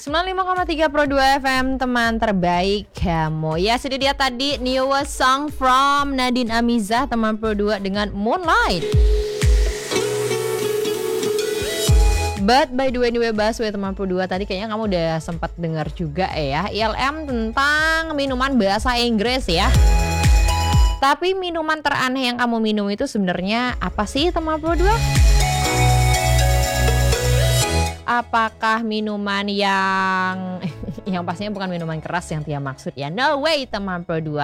95,3 Pro 2 FM, teman terbaik kamu. Ya, sudah dia tadi newest song from Nadine Amizah, teman Pro 2 dengan Moonlight. But by the way, Baswe teman Pro 2, tadi kayaknya kamu udah sempat dengar juga ya ILM tentang minuman bahasa Inggris ya. Tapi minuman teraneh yang kamu minum itu sebenarnya apa sih teman Pro 2? Apakah minuman yang pastinya bukan minuman keras yang Tia maksud ya. No way teman Pro 2.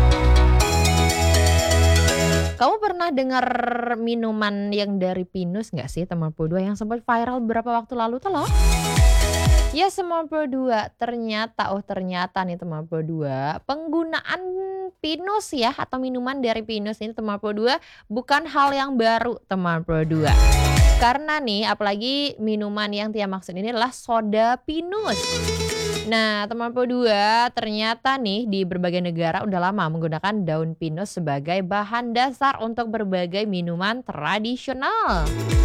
Kamu pernah dengar minuman yang dari pinus gak sih teman Pro 2 yang sempat viral beberapa waktu lalu tuh loh? Ya teman Pro 2, ternyata nih teman Pro 2, penggunaan pinus ya atau minuman dari pinus ini teman Pro 2 bukan hal yang baru teman Pro 2. Karena nih apalagi minuman yang Tia maksud ini adalah soda pinus. Nah teman Pro 2, ternyata nih di berbagai negara udah lama menggunakan daun pinus sebagai bahan dasar untuk berbagai minuman tradisional.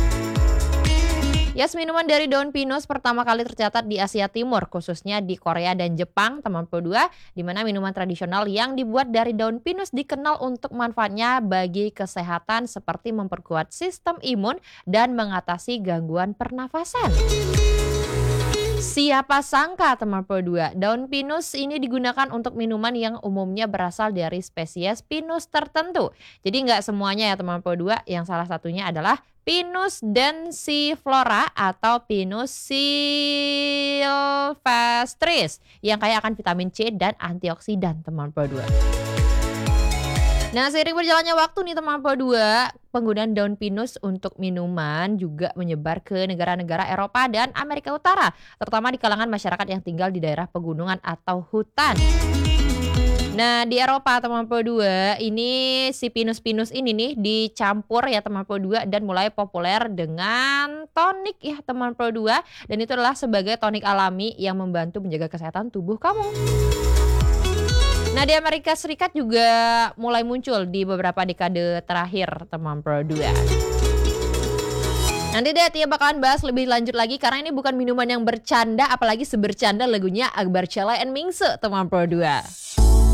Yes, minuman dari daun pinus pertama kali tercatat di Asia Timur, khususnya di Korea dan Jepang, teman Pro 2, di mana minuman tradisional yang dibuat dari daun pinus dikenal untuk manfaatnya bagi kesehatan seperti memperkuat sistem imun dan mengatasi gangguan pernafasan. Siapa sangka teman Pro 2, daun pinus ini digunakan untuk minuman yang umumnya berasal dari spesies pinus tertentu. Jadi nggak semuanya ya teman Pro 2, yang salah satunya adalah Pinus densiflora atau Pinus sylvestris yang kaya akan vitamin C dan antioksidan teman Pro 2. Nah, seiring berjalannya waktu nih teman Pro 2, penggunaan daun pinus untuk minuman juga menyebar ke negara-negara Eropa dan Amerika Utara, terutama di kalangan masyarakat yang tinggal di daerah pegunungan atau hutan. Nah, di Eropa teman Pro 2, ini si pinus-pinus ini nih dicampur ya teman Pro 2 dan mulai populer dengan tonik ya teman Pro 2, dan itu adalah sebagai tonik alami yang membantu menjaga kesehatan tubuh kamu. Nah, di Amerika Serikat juga mulai muncul di beberapa dekade terakhir teman Pro 2. Nanti deh Tia bakalan bahas lebih lanjut lagi karena ini bukan minuman yang bercanda, apalagi sebercanda lagunya Akbar Cela and Mingse teman Pro 2.